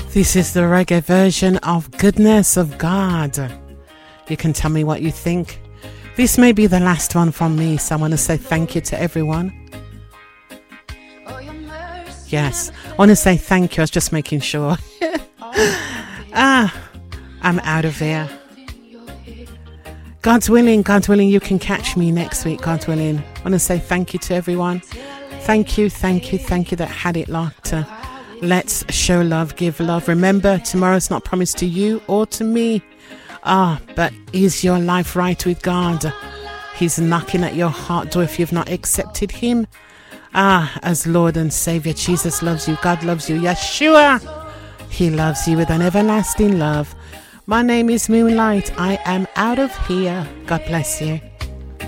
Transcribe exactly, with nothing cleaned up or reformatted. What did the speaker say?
This is the reggae version of Goodness of God. You can tell me what you think. This may be the last one from me, so I want to say thank you to everyone. Yes, I want to say thank you. I was just making sure. ah, I'm out of here. God's willing, God's willing, you can catch me next week, God's willing. I want to say thank you to everyone. Thank you, thank you, thank you that had it locked. Uh, let's show love, give love. Remember, tomorrow's not promised to you or to me. Ah, but is your life right with God? He's knocking at your heart door if you've not accepted him. Ah, as Lord and Savior, Jesus loves you. God loves you. Yeshua, he loves you with an everlasting love. My name is Moonlight. I am out of here. God bless you.